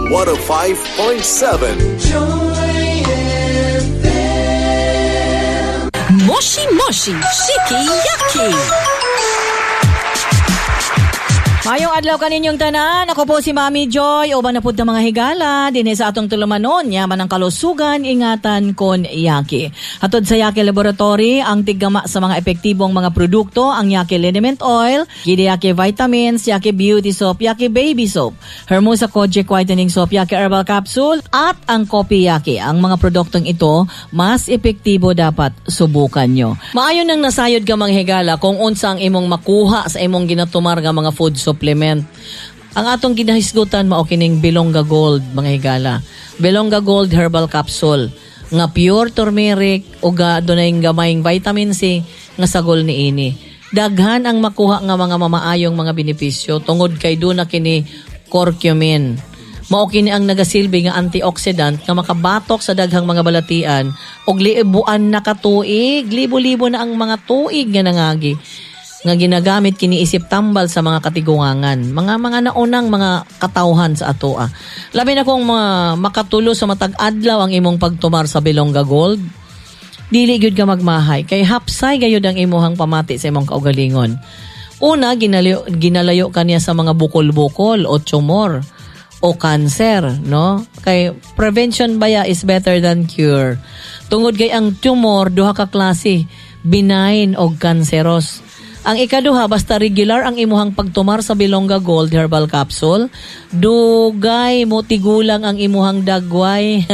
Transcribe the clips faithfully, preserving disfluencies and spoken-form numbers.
one oh five point seven. Joy F M. Moshi Moshi Shiki Yaki. Mayong adlaw kaninyong tanan, ako po si Mami Joy, uban na pud ng mga higala, dinhi sa atong tulumanon, yaman ang kalusugan, ingatan kon Yaki. Hatod sa Yaki Laboratory, ang tiggama sa mga epektibong mga produkto, ang Yaki Liniment Oil, Gidi Yaki Vitamins, Yaki Beauty Soap, Yaki Baby Soap, Hermosa Kojic Whitening Soap, Yaki Herbal Capsule, at ang Kopi Yaki. Ang mga produktong ito, mas epektibo dapat subukan nyo. Maayon nang nasayod ka mga higala kung unsa ang imong makuha sa imong ginatumar nga mga food supplement. Ang atong ginahisgutan mao kining Bilongga Gold mga higala. Bilongga Gold Herbal Capsule nga pure turmeric ug adunay gamayng vitamin C nga sagol niini. Daghan ang makuha nga mga mamaayong mga benepisyo tungod kay duna kini curcumin. Mao kini ang nagasilbi nga antioxidant nga makabatok sa daghang mga balatian ug libuan na ka tuig, libo-libo na ang mga tuig nga nangagi nga ginagamit kini isip tambal sa mga katigungangan, mga mga naunang mga katawhan sa atoa. Labi na kung mga makatulo sa matag adlaw ang imong pagtumar sa Bilongga Gold, dili gyud ka magmahay kay hapsay gayud ang imuhang pamati sa imong kaugalingon. Una, ginalayo, ginalayo kaniya sa mga bukol-bukol o tumor o cancer, no? Kay prevention baya is better than cure. Tungod kay ang tumor duha ka klase, benign o cancerous. Ang ikaduha, basta regular ang imuhang pagtumar sa Bilongga Gold Herbal Capsule, dugay mo tigulang ang imuhang dagway.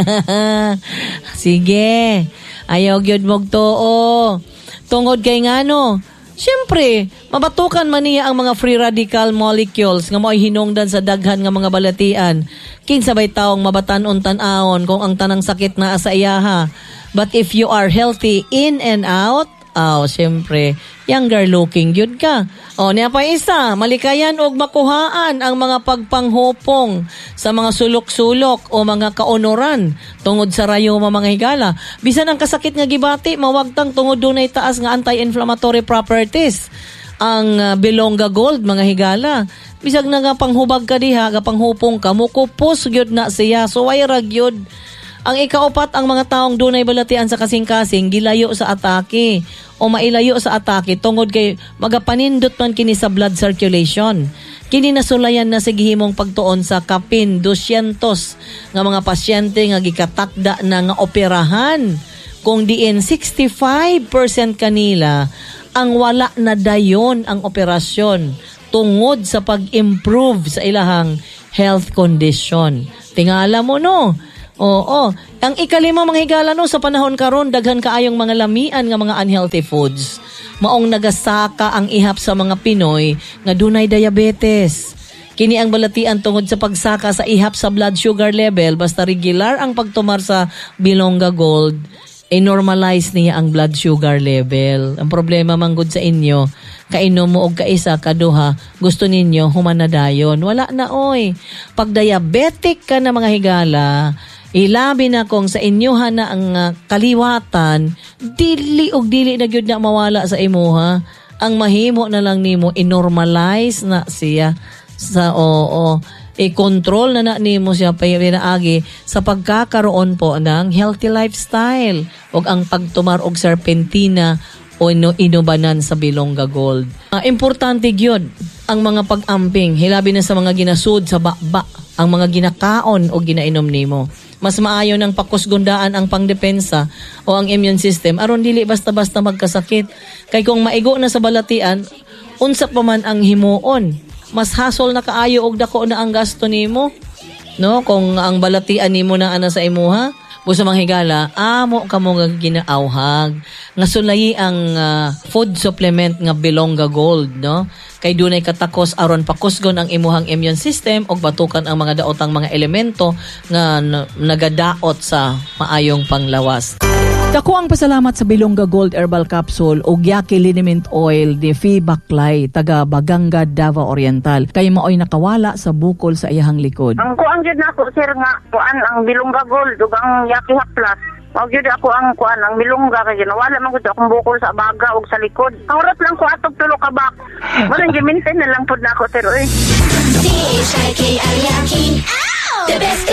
Sige, ayaw gyud mog tuo. Tungod kay ngano, siyempre, mabatukan man niya ang mga free radical molecules nga mo'y hinungdan sa daghan nga mga balatian. Kinsabay taong mabatan-on tan-aon kung ang tanang sakit na sa iyaha. But if you are healthy in and out, oh, siyempre, younger looking yun ka. O, niya pa isa, malikayan og makuhaan ang mga pagpanghupong sa mga sulok-sulok o mga kaunoran tungod sa rayuma mga higala. Bisan ang kasakit nga gibati, mawagtang tungod dunay taas nga anti-inflammatory properties. Ang uh, Bilongga Gold mga higala. Bisag na nga panghubag ka diha, nga panghupong ka, mukupos gyud na siya, so ay ragyod. Ang ikaupat, ang mga taong dunay balatian sa kasing-kasing gilayo sa atake o mailayo sa atake tungod kay magapanindot man kini sa blood circulation. Kini nasulayan na sa gihimong pagtuon sa kapin two hundred nga mga pasyente nga gikatakda na nga operahan. Kung diin sixty-five percent kanila ang wala na dayon ang operasyon tungod sa pag-improve sa ilahang health condition. Tingala mo no. Oo. Ang ikalima mga higala no, sa panahon karon daghan kaayong mga lamian nga mga unhealthy foods. Maong nagasaka ang ihap sa mga Pinoy nga dunay diabetes. Kini ang balatian tungod sa pagsaka sa ihap sa blood sugar level basta regular ang pagtumar sa Bilongga Gold, i-normalize niya ang blood sugar level. Ang problema manggod sa inyo, kainom mo og kaisa kaduha, gusto ninyo humanadayon. Wala na oy. Pag diabetic ka na mga higala, ilabi na kung sa inyohan na ang uh, kaliwatan, dili og dili na gyud na mawala sa imuha. Ang mahimo na lang nimo i-normalize na siya sa oo, i-control na na nimo siya pinaagi sa pagkakaroon po ng healthy lifestyle ug ang pagtumar og serpentina o ino inubanan sa Bilongga Gold. Uh, importante gyud ang mga pag-amping, hilabi na sa mga ginasud sa bakba, ang mga ginakaon o ginainom nimo. Mas maayo ng pakusgundaan ang pangdepensa o ang immune system aron dili basta-basta magkasakit. Kay kung maigo na sa balatian, unsa pa man ang himuon, mas hasol na kaayo og dako na ang gasto nimo. No, kung ang balatian nimo na ana sa imuha, busa mga higala, amo kamo nga ginaawhag nga sulayi ang uh, food supplement nga Bilongga Gold, no? Kay dunay katakos aron pakusgon ang imuhang immune system og batukan ang mga daotang mga elemento nga n- nagadaot sa maayong panglawas. Dako ang pasalamat sa Bilongga Gold Herbal Capsule o Yaki Liniment Oil de Fi Baklay, taga Baganga, Davao Oriental. Kay maoy nakawala sa bukol sa iyahang likod. Ang kuan gyud nako sir nga kuan ang Bilongga Gold ug ang Yaki Haplas. Mao gyud ako ang kuan ang Bilongga kay wala man gud akong bukol sa baga ug sa likod. Kaurat lang ko atog tulo ka bak. Wala gi maintain na lang pud nako sir oy. The best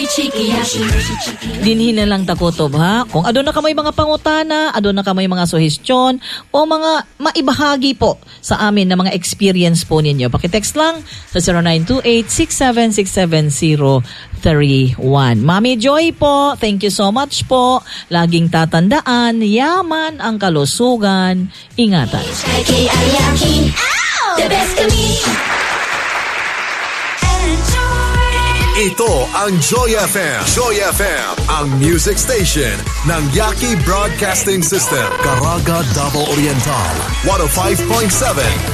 Dinhin na lang takutob ha. Kung adon na kamay mga pangutana, adon na kamay mga suhestyon o mga maibahagi po sa amin na mga experience po ninyo. Pakitext lang sa zero nine two eight six seven six seven zero three one. Mami Joy po, thank you so much po. Laging tatandaan, yaman ang kalusugan. Ingatan. The best of me. Ito ang Joy F M. Joy F M, ang music station ng Yaki Broadcasting System. Caraga, Davao Oriental. one oh five point seven